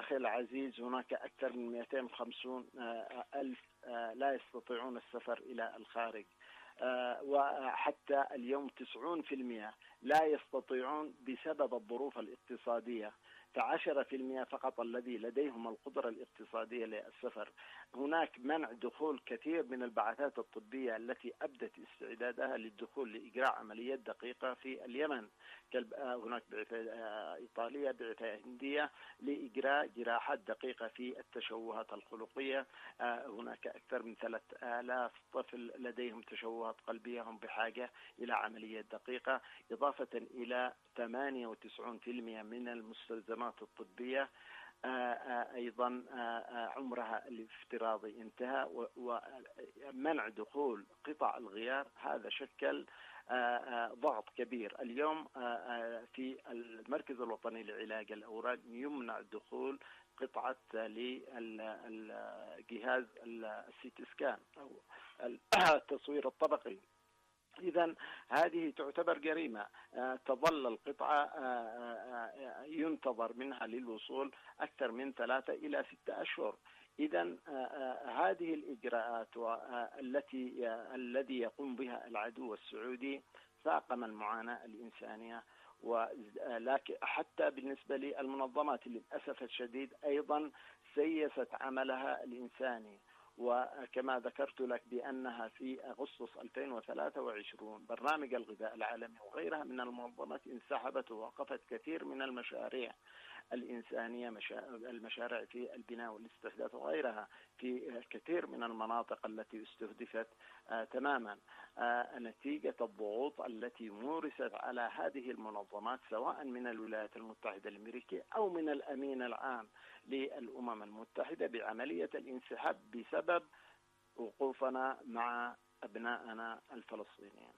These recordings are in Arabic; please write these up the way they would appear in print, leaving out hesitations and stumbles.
أخي العزيز هناك أكثر من 250 ألف لا يستطيعون السفر إلى الخارج، وحتى اليوم 90% لا يستطيعون بسبب الظروف الاقتصادية، ف10% فقط الذي لديهم القدرة الاقتصادية للسفر. هناك منع دخول كثير من البعثات الطبية التي أبدت استعدادها للدخول لإجراء عمليات دقيقة في اليمن، هناك بعثة إيطالية، بعثة هندية لإجراء جراحات دقيقة في التشوهات الخلقية. هناك أكثر من 3000 طفل لديهم تشوهات قلبية هم بحاجة إلى عمليات دقيقة، إضافة إلى 98% من المستلزمات الطبية أيضا عمرها الافتراضي انتهى، ومنع دخول قطع الغيار هذا شكل ضغط كبير. اليوم في المركز الوطني لعلاج الأورام يمنع دخول قطعة للجهاز السيتي سكان أو التصوير الطبقي. إذن هذه تعتبر جريمة. تظل القطعة ينتظر منها للوصول أكثر من 3 إلى 6 أشهر. إذن هذه الإجراءات الذي يقوم بها العدو السعودي فاقم المعاناة الإنسانية، ولكن حتى بالنسبة للمنظمات للأسف الشديد أيضا سيست عملها الإنساني. وكما ذكرت لك بأنها في أغسطس 2023 برنامج الغذاء العالمي وغيرها من المنظمات انسحبت ووقفت كثير من المشاريع الإنسانية، المشاريع في البناء والاستحداث وغيرها في كثير من المناطق التي استهدفت تماما نتيجة الضغوط التي مورست على هذه المنظمات سواء من الولايات المتحدة الأمريكية أو من الأمين العام للأمم المتحدة بعملية الانسحاب بسبب وقوفنا مع أبنائنا الفلسطينيين.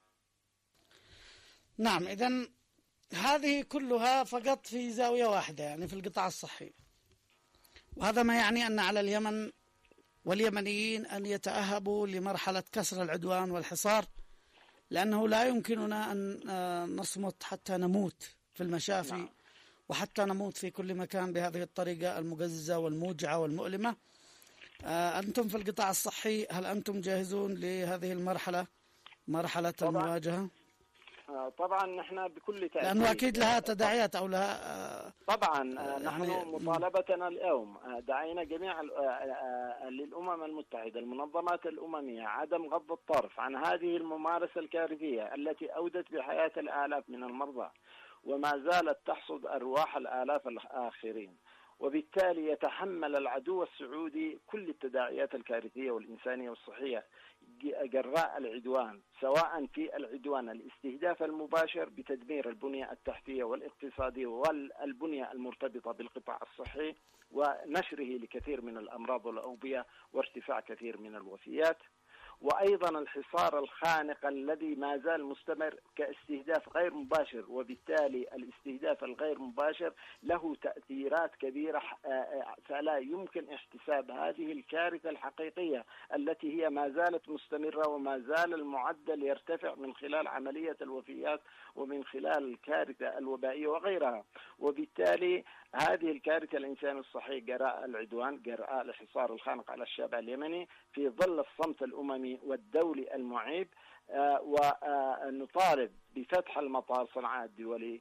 نعم، إذن هذه كلها فقط في زاوية واحدة، يعني في القطاع الصحي، وهذا ما يعني أن على اليمن واليمنيين أن يتأهبوا لمرحلة كسر العدوان والحصار، لأنه لا يمكننا أن نصمت حتى نموت في المشافي وحتى نموت في كل مكان بهذه الطريقة المقززة والموجعة والمؤلمة. أنتم في القطاع الصحي هل أنتم جاهزون لهذه المرحلة، مرحلة المواجهة؟ طبعا نحن بكل تأكيد، لأنه أكيد لها تداعيات أو لها طبعا نحن مطالبتنا اليوم دعينا جميع للأمم المتحدة المنظمات الأممية عدم غض الطرف عن هذه الممارسة الكارثية التي أودت بحياة الآلاف من المرضى وما زالت تحصد أرواح الآلاف الآخرين، وبالتالي يتحمل العدو السعودي كل التداعيات الكارثية والإنسانية والصحية جراء العدوان، سواء في العدوان الاستهداف المباشر بتدمير البنية التحتية والاقتصادية والبنية المرتبطة بالقطاع الصحي ونشره لكثير من الأمراض والأوبئة وارتفاع كثير من الوفيات، وأيضا الحصار الخانق الذي ما زال مستمر كاستهداف غير مباشر، وبالتالي الاستهداف الغير مباشر له تأثيرات كبيرة، فلا يمكن احتساب هذه الكارثة الحقيقية التي هي ما زالت مستمرة وما زال المعدل يرتفع من خلال عملية الوفيات ومن خلال الكارثة الوبائية وغيرها. وبالتالي هذه الكارثة الإنسانية الصحية جراء العدوان، جراء الحصار الخانق على الشعب اليمني في ظل الصمت الأممي والدولي المعيب، ونطالب بفتح المطار صنعاء الدولي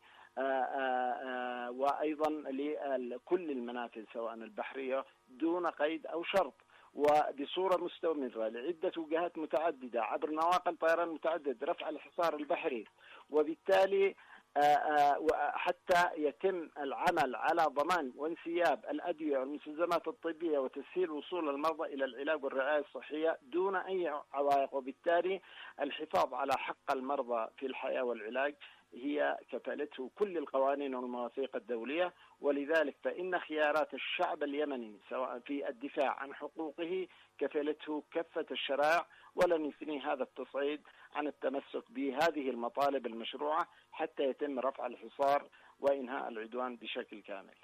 وأيضا لكل المنافذ سواء البحرية دون قيد أو شرط وبصورة مستمرة لعدة وجهات متعددة عبر نواقل طيران متعدد رفع الحصار البحري، وبالتالي حتى يتم العمل على ضمان وانسياب الأدوية والمستلزمات الطبية وتسهيل وصول المرضى إلى العلاج والرعاية الصحية دون أي عوائق، وبالتالي الحفاظ على حق المرضى في الحياة والعلاج هي كفلته كل القوانين والمواثيق الدولية. ولذلك فإن خيارات الشعب اليمني سواء في الدفاع عن حقوقه كفلته كافة الشرائع، ولن يثني هذا التصعيد عن التمسك بهذه المطالب المشروعة حتى يتم رفع الحصار وإنهاء العدوان بشكل كامل.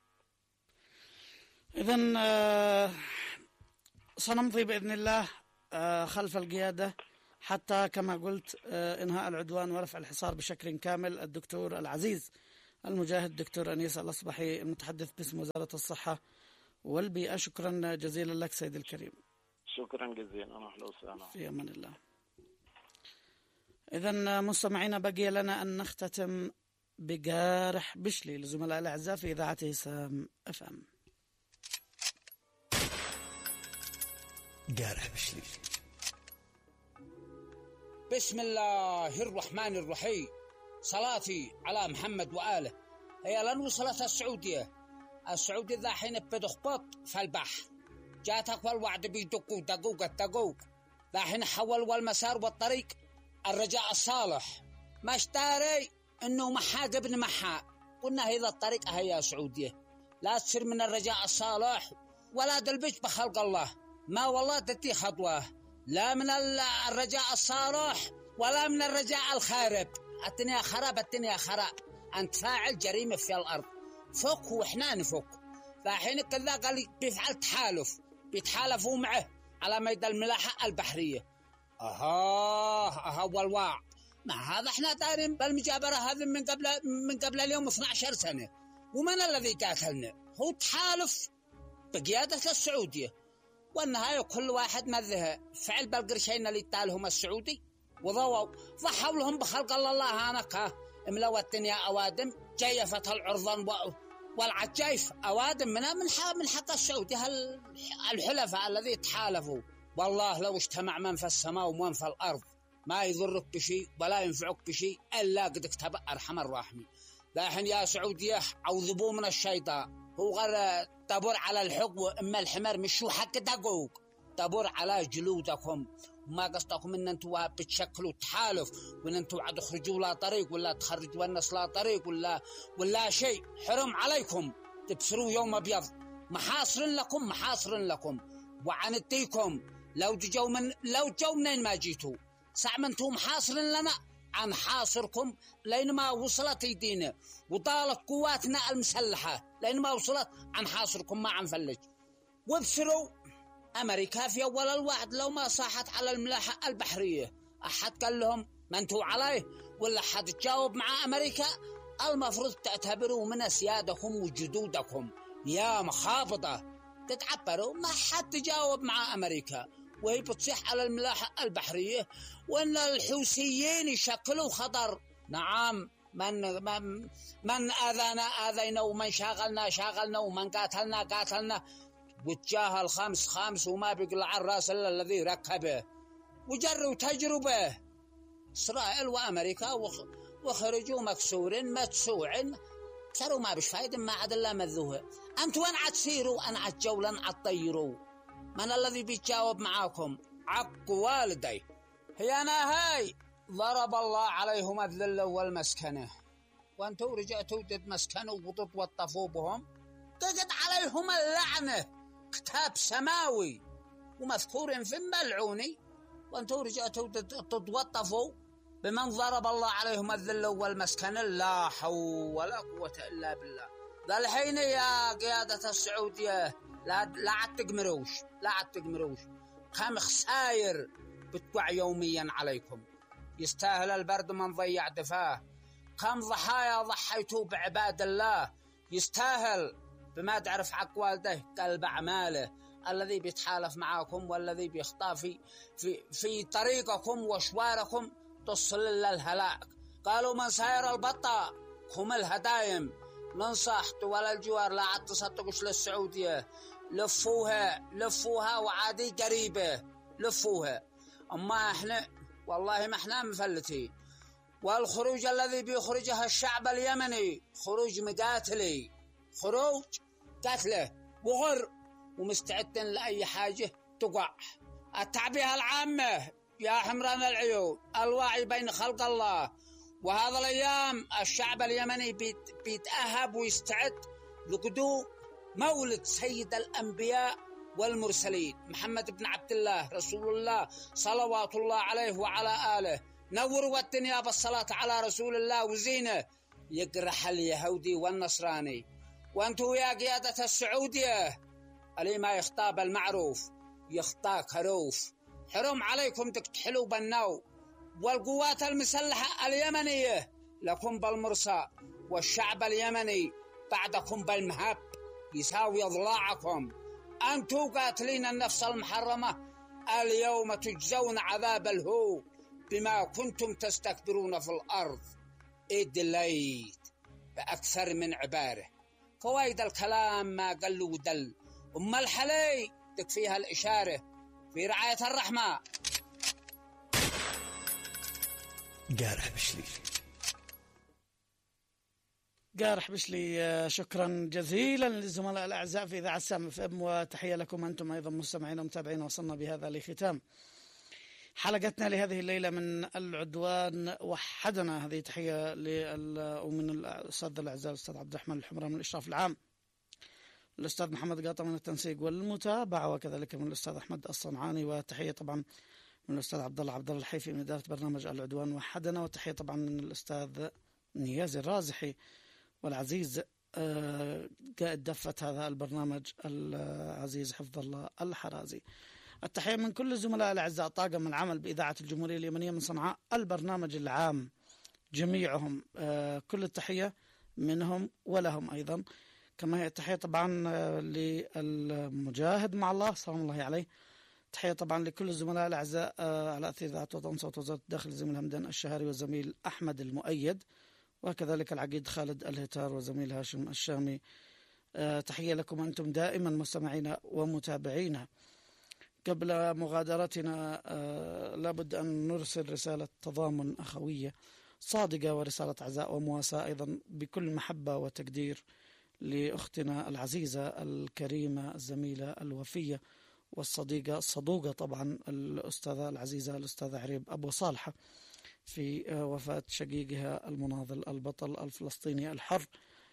إذن سنمضي بإذن الله خلف القيادة حتى كما قلت انهاء العدوان ورفع الحصار بشكل كامل. الدكتور العزيز المجاهد الدكتور أنيس الأصبحي المتحدث باسم وزارة الصحة والبيئة. شكرا جزيلا لك سيد الكريم. شكرا جزيلا. أهلا وسهلا. في أمان الله. إذن مستمعينا بقي لنا أن نختتم بجارح بشلي لزملاء الأعزاء في إذاعة هسام FM. جارح بشلي. بسم الله الرحمن الرحيم. صلاتي على محمد وآله. هي لن وصلت السعودية ذا حين بدخبط في البحر، جاتك والوعد بيدقوا دقوق ذا حين حول والمسار والطريق الرجاء الصالح، ما اشتاري انه محاد ابن محا. قلنا هذا الطريق هيا سعودية، لا تصير من الرجاء الصالح ولا دلبش بخلق الله، ما والله تتي خطوة لا من الرجاء الصالح ولا من الرجاء الخارب. الدنيا خراب، أنت فاعل جريمة في الأرض، فك وإحنا نفك. فحين كذا قال بيفعل تحالف، بيتحالفوا معه على ميدان الملاحة البحرية. والواع ما هذا احنا دارين بالمجابرة هذه من قبل اليوم 12 سنة، ومن الذي قاتلنا؟ هو تحالف بقيادة السعودية، والنهاية كل واحد مذهب فعل بالقرشين اللي يتالهم السعودي ضحوا لهم بخلق الله. هانك املوا الدنيا أوادم، جيفت العرضان والعجيف أوادم من حق السعودي الحلفاء الذي تحالفوا. والله لو اجتمع من في السماء ومن في الأرض ما يضرك بشيء ولا ينفعك بشيء إلا قد اكتب أرحم الراحمين. لكن يا سعودية عوذبوا من الشيطان، هو غير تبور على الحق، وإما الحمار مشوا حق دقوق تبور على جلودكم. وما قصدكم ان انتوا بتشكلوا تحالف وان انتوا عاد تخرجوا لا طريق ولا تخرجوا الناس لا طريق ولا شيء. حرم عليكم تبصروا يوم ابيض، محاصر لكم وعنتيكم. لو جو منين ما جيتوا سعمنتوا محاصر لنا عن حاصركم لين ما وصلت يدينا، وطالت قواتنا المسلحة لين ما وصلت عن حاصركم ما عن فلج. وابصروا أمريكا في أول الوعد لو ما صاحت على الملاحة البحرية، أحد قال لهم ما انتوا عليه ولا حد تجاوب مع أمريكا؟ المفروض تعتبروا من سيادكم وجدودكم يا مخابطة، تتعبروا. ما حد تجاوب مع أمريكا وهي بتصيح على الملاحة البحرية، وأن الحوثيين يشكلوا خطر. نعم، من آذينا ومن شاغلنا ومن قاتلنا وتجاهل خمس وما بيقلع الراس إلا الذي ركبه. وجروا تجربة إسرائيل وأمريكا وخرجوا مكسورين مدسوعين، صاروا ما بش فايدة ما عاد الله مذوه. أنتوا أن عتسيروا أن عتجولا أن عتطيروا، من الذي بيتجاوب معاكم؟ عق والدي. هاي ضرب الله عليهم الذل والمسكنة، وأنتوا رجعتوا تتمسكنوا وتتوطفوا بهم، تجد عليهم اللعنة، كتاب سماوي ومذكور في الملعوني، وأنتوا رجعتوا تتوطفوا بمن ضرب الله عليهم الذل والمسكنة. لا حول ولا قوة إلا بالله. ذا الحين يا قيادة السعودية لا عاد تقمروش، كم خسائر بتقع يوميا عليكم، يستاهل البرد من ضيع دفاه. كم ضحايا ضحيتوا بعباد الله، يستاهل بما تعرف حق والده قلب أعماله الذي بيتحالف معاكم والذي بيخطى في طريقكم وشواركم تصل للهلاك. قالوا من ساير البطة هم الهدايم. ننصح ولا الجوار لا عاد تصدقوش للسعودية، لفوها وعادي قريبة لفوها. أما احنا والله ما احنا مفلتين، والخروج الذي بيخرجها الشعب اليمني خروج مقاتلي، خروج قتله وغر ومستعد لأي حاجة تقع. التعبئة العامة يا حمران العيون، الوعي بين خلق الله. وهذا الأيام الشعب اليمني بيتأهب ويستعد لقدوم مولد سيد الأنبياء والمرسلين محمد بن عبد الله رسول الله صلوات الله عليه وعلى آله. نوروا الدنيا بالصلاة على رسول الله وزينه يقرح اليهودي والنصراني. وانتوا يا قيادة السعودية اللي ما يخطاب المعروف يخطى كروف. حرم عليكم تكتحلوا بالنو. والقوات المسلحة اليمنية لكم بالمرصى والشعب اليمني بعدكم بالمهب يساوي أضلاعكم. أنتم قاتلين النفس المحرمة اليوم تجزون عذاب الهو بما كنتم تستكبرون في الأرض. إدليت بأكثر من عبارة. فوائد الكلام ما قل ودل، أما الحلي تكفيها الإشارة. في رعاية الرحمة. قارح بشلي. قارح بشلي، شكرا جزيلا للزملاء الأعزاء في إذاعة سام اف ام، وتحية لكم أنتم أيضا مستمعين ومتابعين. وصلنا بهذا لختام حلقتنا لهذه الليلة من العدوان وحدنا. هذه تحية ومن الأستاذ الأعزاء الأستاذ عبد الرحمن الحمران من الإشراف العام، الأستاذ محمد قاطع من التنسيق والمتابعة، وكذلك من الأستاذ أحمد الصنعاني. وتحية طبعا من الأستاذ عبد الله الحيفي من إدارة برنامج العدوان وحدنا. وتحية طبعا من الأستاذ نيازي الرازحي والعزيز قائد دفة هذا البرنامج العزيز حفظ الله الحرازي. التحية من كل الزملاء الأعزاء طاقم العمل بإذاعة الجمهورية اليمنية من صنعاء، البرنامج العام جميعهم، كل التحية منهم ولهم أيضا. كما هي التحية طبعا للمجاهد مع الله سلام الله عليه. تحية طبعا لكل الزملاء الأعزاء على أثير إذاعة وطن صوت وزارة الداخل، الزميل همدان الشهري والزميل أحمد المؤيد، وكذلك العقيد خالد الهتار وزميل هاشم الشامي. تحية لكم أنتم دائما مستمعين ومتابعين. قبل مغادرتنا لابد أن نرسل رسالة تضامن أخوية صادقة ورسالة عزاء ومواساة أيضا بكل محبة وتقدير لأختنا العزيزة الكريمة الزميلة الوفية والصديقة الصدوقة طبعا الأستاذة العزيزة الأستاذة عريب أبو صالحة في وفاة شقيقها المناضل البطل الفلسطيني الحر.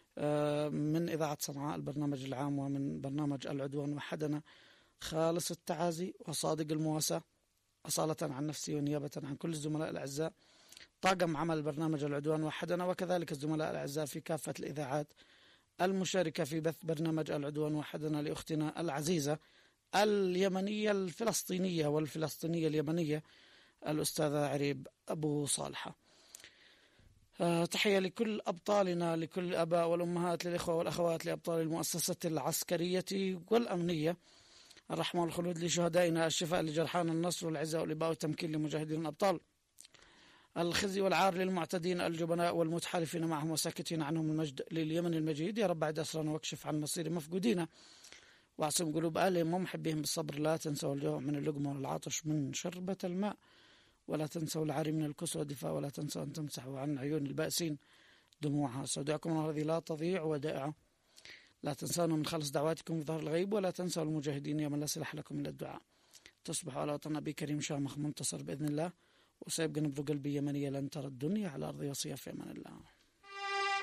من إذاعة صنعاء البرنامج العام ومن برنامج العدوان وحدنا خالص التعازي وصادق المواساة أصالة عن نفسي ونيابة عن كل الزملاء الأعزاء طاقم عمل برنامج العدوان وحدنا، وكذلك الزملاء الأعزاء في كافة الإذاعات المشاركة في بث برنامج العدوان وحدنا، لأختنا العزيزة اليمنية الفلسطينية والفلسطينية اليمنية الأستاذة عريب أبو صالحة. تحية لكل أبطالنا، لكل الآباء والأمهات، للإخوة والأخوات، لأبطال المؤسسة العسكرية والأمنية. الرحمة والخلود لشهدائنا، الشفاء لجرحانا، النصر والعزة والإباء والتمكين لمجاهدين الأبطال، الخزي والعار للمعتدين الجبناء والمتحالفين معهم وساكتين عنهم، المجد لليمن المجيد. يا رب عد أسرنا واكشف عن مصير مفقودين، واعصم قلوب أهلهم ومحبهم بالصبر. لا تنسوا الجوع من اللقمة والعطش من شربة الماء، ولا تنسوا العاري من الكسوة والدفاع، ولا تنسوا أن تمسحوا عن عيون البائسين دموعها. استودعكم الذي لا تضيع ودائعه. لا تنسونا من خلص دعواتكم في ظهر الغيب، ولا تنسوا المجاهدين يا من لا سلاح لكم من الدعاء. تصبحوا على وطن أبي كريم شامخ منتصر بإذن الله، وسيبقى نبض قلبي يمنية لن ترى الدنيا على أرض وصية في أمان الله.